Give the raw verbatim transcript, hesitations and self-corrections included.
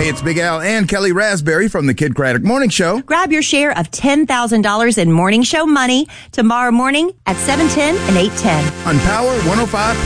Hey, it's Big Al and Kelly Raspberry from the Kid Craddock Morning Show. Grab your share of ten thousand dollars in morning show money tomorrow morning at seven ten and eight ten. On Power one oh five.